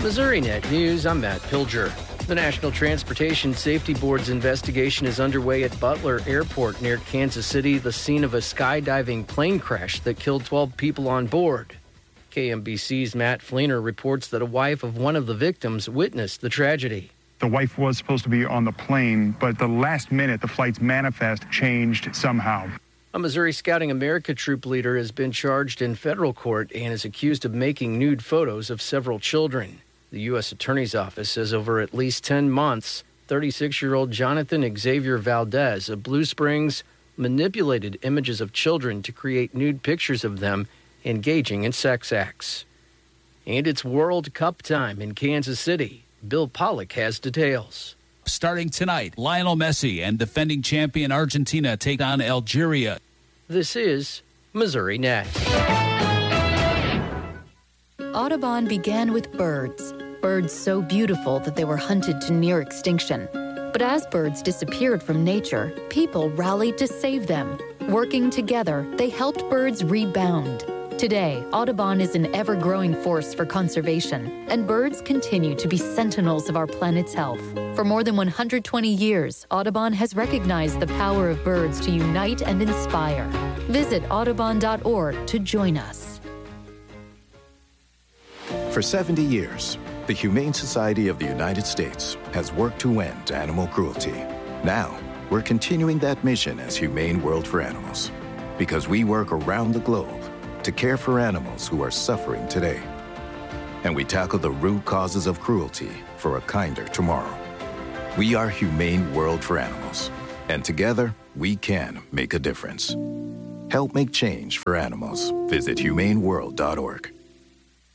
Missouri Net News, I'm Matt Pilger. The National Transportation Safety Board's investigation is underway at Butler Airport near Kansas City, the scene of a skydiving plane crash that killed 12 people on board. KMBC's Matt Fleener reports that a wife of one of the victims witnessed the tragedy. The wife was supposed to be on the plane, but the last minute, the flight's manifest changed somehow. A Missouri Scouting America troop leader has been charged in federal court and is accused of making nude photos of several children. The U.S. Attorney's Office says over at least 10 months, 36-year-old Jonathan Xavier Valdez of Blue Springs manipulated images of children to create nude pictures of them engaging in sex acts. And it's World Cup time in Kansas City. Bill Pollock has details. Starting tonight, Lionel Messi and defending champion Argentina take on Algeria. This is Missouri Net. Audubon began with birds. Birds so beautiful that they were hunted to near extinction. But as birds disappeared from nature, people rallied to save them. Working together, they helped birds rebound. Today, Audubon is an ever-growing force for conservation, and birds continue to be sentinels of our planet's health. For more than 120 years, Audubon has recognized the power of birds to unite and inspire. Visit audubon.org to join us. For 70 years, the Humane Society of the United States has worked to end animal cruelty. Now, we're continuing that mission as Humane World for Animals, because we work around the globe to care for animals who are suffering today. And we tackle the root causes of cruelty for a kinder tomorrow. We are Humane World for Animals, and together we can make a difference. Help make change for animals. Visit humaneworld.org.